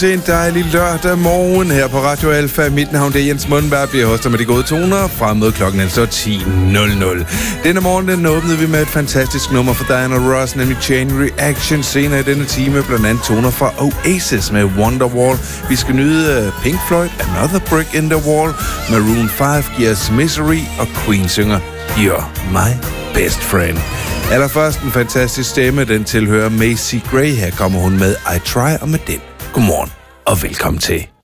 Det er en dejlig lørdag morgen her på Radio Alfa. Mit navn er Jens Mundberg, bliver hoster med de gode toner frem mod klokken 10:00. Denne morgen den åbnede vi med et fantastisk nummer fra Diana Ross, nemlig Chain Reaction. Senere i denne time blandt andet toner fra Oasis med Wonderwall. Vi skal nyde Pink Floyd, Another Brick in the Wall. Maroon 5 giver os Misery, og Queen synger You're My Best Friend. Allerførst en fantastisk stemme, den tilhører Macy Gray. Her kommer hun med I Try, og med den godmorgen og velkommen til.